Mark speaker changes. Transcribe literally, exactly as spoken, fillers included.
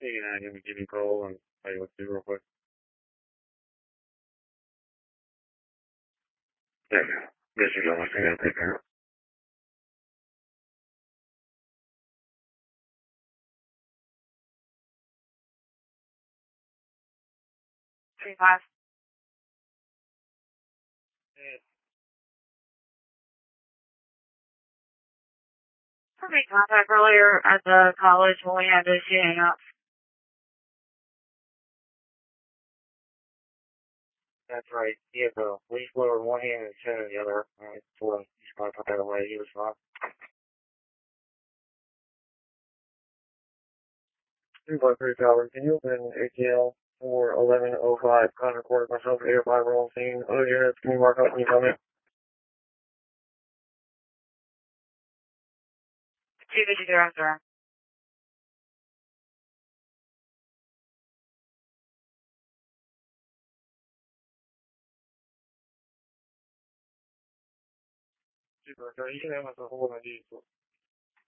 Speaker 1: Hey, uh, give me give me a call and tell you what to do real quick. Yeah, yes, you go. I think I'll take care of it.
Speaker 2: Three five.
Speaker 1: Yeah.
Speaker 2: I made contact earlier at the college when we had those two hang-ups.
Speaker 1: That's right. He had the leaf blower in one hand and his pen in the other. I told him he's going to put that away. He was fine. Two by three Tower, can you open A T L for eleven oh five? Con record myself, eight oh five, we're on scene. Other units, can you mark up when you come in?
Speaker 2: Two fifty zero, sir.
Speaker 1: Super, so you can have us a hold on these.